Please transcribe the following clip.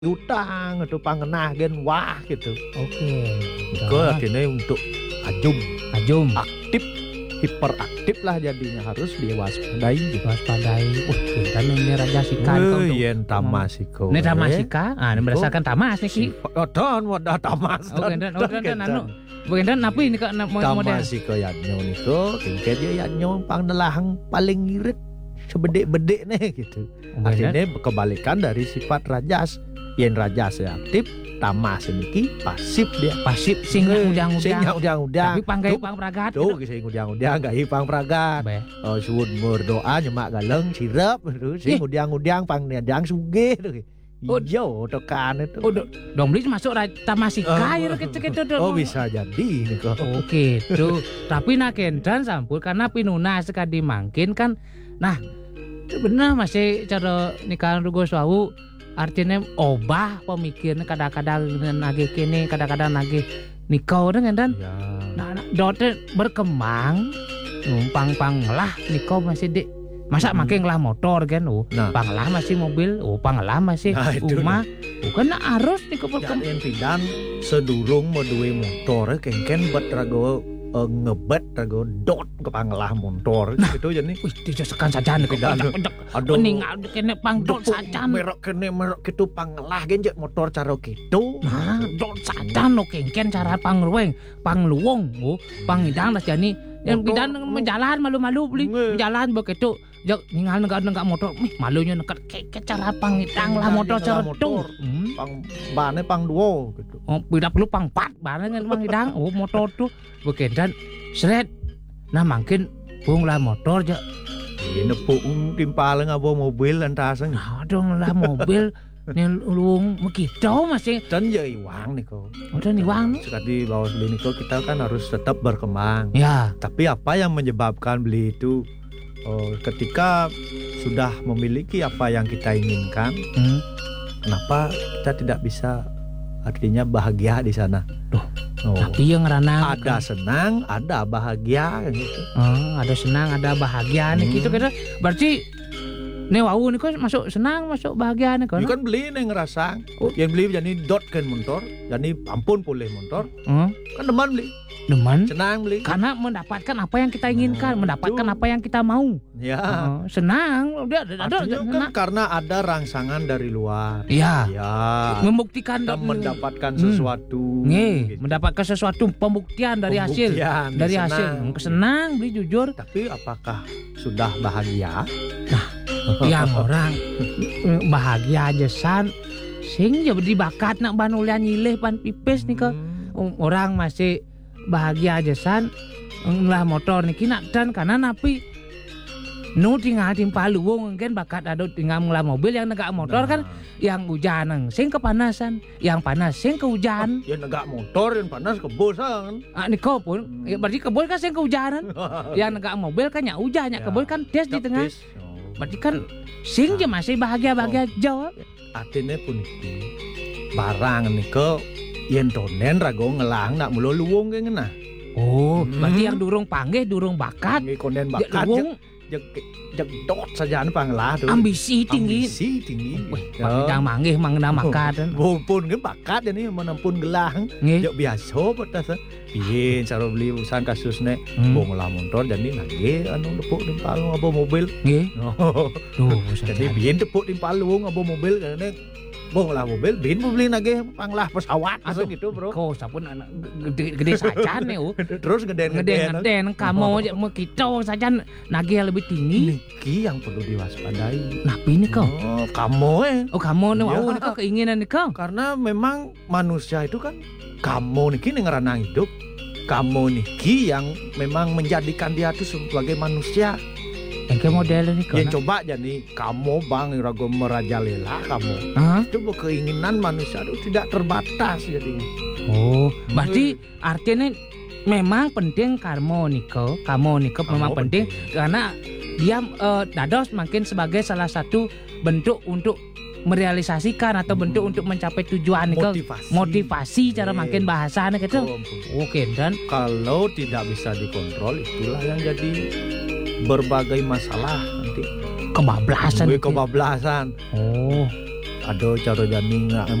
utang itu pangenah gen wah gitu. Oke. Ke akhirnya untuk ajum aktif hiperaktif lah jadinya harus diwaspadai. Kan ini Raja Sika Oh yen tamasiko. Ini tamasika, ini berdasarkan tamas nih ki. Don wadah tamas. Oke dan anu. Bagaimana napi ini kak model. Tamasiko yanyo niko kengke dia yanyo pangdelahang paling ngirit sebedek-bedek nih gitu. Akhirnya kebalikan dari sifat rajas. Yen rajas aktif, tamas niki pasif dia. Pasif sing udang-udang. Tapi panggai pang pragat. Tuh sing udang-udang gak hipang pragat. Suwun berdoa nyemak galeng sirep terus sing udang-udang pang nedang sugih tuh. Ijo tekan itu. Dong beli masuk tamasika ya kecek. Oh bisa jadi niko. Oke, tuh. Tapi nakendan sampul karena pinuna sekadi mangkin kan. Nah, bener masih cara nikahan rugo sawu artinya obah pemikirnya kadang-kadang nagih kini kadang-kadang nagih nikau dengan dan nah dote berkembang pang lah nikau masih di masa makin lah motor kan panglah masih mobil panglah masih rumah bukan harus nikau berkembang pidan sedurung mau duwe motor kengken buat rago ngebet rago dot ke panglah motor gitu jadi wih disekan saja nih aduh meninggal kene pang dot saja merok gitu panglah genjek motor cara gitu nah dot saja no kengken cara pangluweng pangluwong pangidang lah jadi yang pidan menjalan malu-malu beli jalan begitu jak ninggal enggak motor malunya nekat ke cara pangidang lah motor cara itu pang bane pang duo gitu tidak perlu pang 4 bareng pangidang motor tuh bekendan seret nah makin pung lah motor aja nepung timpaleng apa mobil lantasan dong lah mobil nih luung begitu masih dan ya iwang nih kok udah iwang sekali bawa beli niko kita kan harus tetap berkembang ya tapi apa yang menyebabkan beli itu ketika sudah memiliki apa yang kita inginkan kenapa kita tidak bisa artinya bahagia di sana tapi yang ranang ada senang ada bahagia gitu ada senang ada bahagia nih gitu berarti nih wau nih kok masuk senang masuk bahagia nih kan kan beli nih ngerasa yang beli jadi dot kan motor jadi ampun boleh motor kan teman beli senang beli karena mendapatkan apa yang kita inginkan mendapatkan apa yang kita mau ya senang udah ada kan karena ada rangsangan dari luar ya membuktikan dan mendapatkan sesuatu gitu. Mendapatkan sesuatu pembuktian dari hasil senang beli jujur tapi apakah sudah bahagia nah yang orang bahagia aja san sing jadi bakat nak banulian nyileh pan pipis nih ke orang masih bahagia aja san lah motor niki nak dan karena napi nu tinggal timpal luwung kan bakat ada tinggal ngelah mobil yang negak motor kan yang hujan sing kepanasan yang panas sing kehujan yang negak motor yang panas kebosan niko pun berarti kebol kan sing kehujanan yang negak mobil kan nya hujan nya kebol kan des di tengah berarti kan sing je masih bahagia jawab artinya pun barang niko yen tonen rago ngelang nak mulu luwung ke ngena. Berarti yang durung panggih, durung bakat. Konden bakat jak dot saja panglah tuh. Ambisi tinggi. Yang manggih mangna makat. Pun ke bakat jadi menampun gelang. Jak biasa petas. Piye cara beli urusan kasusnya bong lah motor jadi nage anu tepuk di palung apa mobil. Jadi biyen tepuk di palung apa mobil karena bong lah mobil, bin beli nage panglah pesawat gitu bro. Kau sapun anak gede saja nih, terus ngeden kamu aja mau kita saja nage yang lebih tinggi. Niki yang perlu diwaspadai. Nah ini kau, kamu kamu nih wow, kau keinginan nih kau. Karena memang manusia itu kan kamu niki ngeranang hidup, kamu niki yang memang menjadikan dia itu sebagai manusia. Yang model ini kan. Ya coba jadi kamu bang rago merajalela kamu. Itu keinginan manusia itu tidak terbatas jadinya. Berarti artinya memang penting kamu niko memang penting karena dia dados makin sebagai salah satu bentuk untuk merealisasikan atau bentuk untuk mencapai tujuan motivasi cara makin bahasanya gitu. Oke dan kalau tidak bisa dikontrol itulah yang jadi berbagai masalah nanti kebablasan. ada cara jani